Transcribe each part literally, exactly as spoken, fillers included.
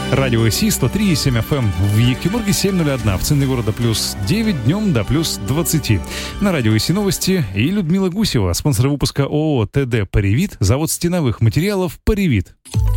Радио СИ сто три и семь эф эм. В Екатеринбурге семь ноль один, в центре города плюс девять, днем до плюс двадцать. На радио СИ новости и Людмила Гусева, спонсор выпуска ООО ТД «Паривит», завод стеновых материалов «Паривит».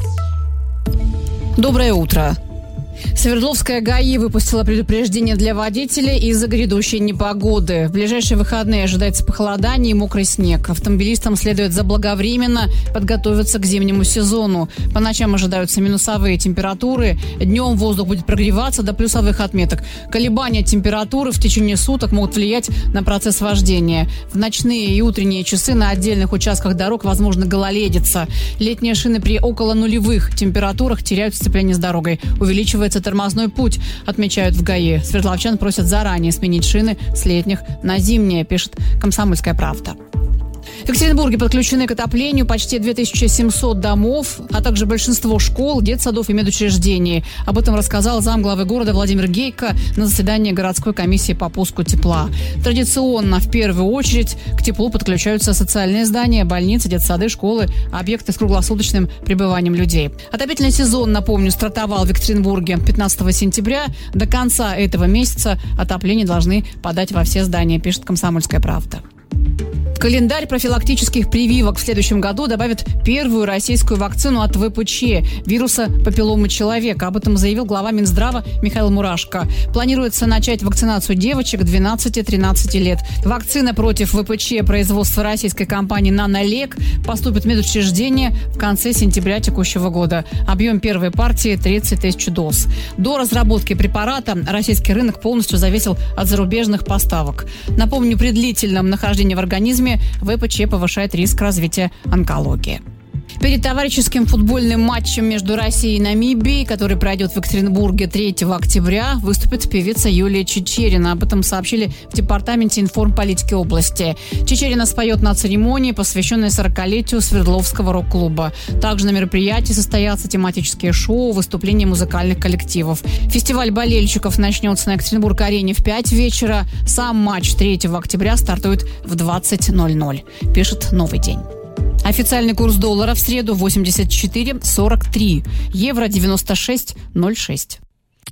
Доброе утро. Свердловская ГАИ выпустила предупреждение для водителей из-за грядущей непогоды. В ближайшие выходные ожидается похолодание и мокрый снег. Автомобилистам следует заблаговременно подготовиться к зимнему сезону. По ночам ожидаются минусовые температуры. Днем воздух будет прогреваться до плюсовых отметок. Колебания температуры в течение суток могут влиять на процесс вождения. В ночные и утренние часы на отдельных участках дорог возможно гололедица. Летние шины при около нулевых температурах теряют сцепление с дорогой. Увеличивается тормозной путь, отмечают в ГАИ. Свердловчан просят заранее сменить шины с летних на зимние, пишет «Комсомольская правда». В Екатеринбурге подключены к отоплению почти две тысячи семьсот домов, а также большинство школ, детсадов и медучреждений. Об этом рассказал замглавы города Владимир Гейко на заседании городской комиссии по пуску тепла. Традиционно, в первую очередь, к теплу подключаются социальные здания, больницы, детсады, школы, объекты с круглосуточным пребыванием людей. Отопительный сезон, напомню, стартовал в Екатеринбурге пятнадцатого сентября. До конца этого месяца отопление должны подать во все здания, пишет «Комсомольская правда». В календарь профилактических прививок в следующем году добавят первую российскую вакцину от вэ пэ че – вируса папилломы человека. Об этом заявил глава Минздрава Михаил Мурашко. Планируется начать вакцинацию девочек двенадцати-тринадцати лет. Вакцина против вэ пэ че производства российской компании «Нанолек» поступит в медучреждение в конце сентября текущего года. Объем первой партии – тридцать тысяч доз. До разработки препарата российский рынок полностью зависел от зарубежных поставок. Напомню, при длительном нахождении в организме вэ пэ че повышает риск развития онкологии. Перед товарищеским футбольным матчем между Россией и Намибией, который пройдет в Екатеринбурге третьего октября, выступит певица Юлия Чичерина. Об этом сообщили в Департаменте информполитики области. Чичерина споет на церемонии, посвященной сорокалетию Свердловского рок-клуба. Также на мероприятии состоятся тематические шоу, выступления музыкальных коллективов. Фестиваль болельщиков начнется на Екатеринбург-арене в пять вечера. Сам матч третьего октября стартует в двадцать ноль ноль, пишет «Новый день». Официальный курс доллара в среду восемьдесят четыре сорок три, евро девяносто шесть ноль шесть.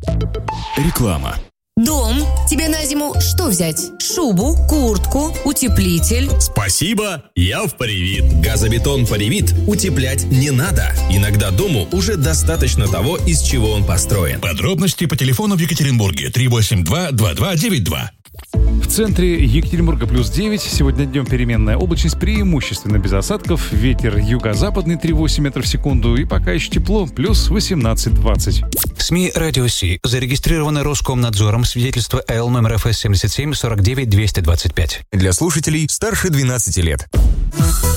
Реклама. Дом. Тебе на зиму что взять? Шубу, куртку, утеплитель? Спасибо, я в Паривит. Газобетон Паривит утеплять не надо. Иногда дому уже достаточно того, из чего он построен. Подробности по телефону в Екатеринбурге три восемь два два два девять два. В центре Екатеринбурга плюс девять. Сегодня днем переменная облачность, преимущественно без осадков. Ветер юго-западный три целых восемь метров в секунду. И пока еще тепло, плюс восемнадцать-двадцать. СМИ «Радио СИ» зарегистрированы Роскомнадзором. Свидетельство Л номер эф эс семьдесят семь сорок девять двести двадцать пять. Для слушателей старше двенадцати лет.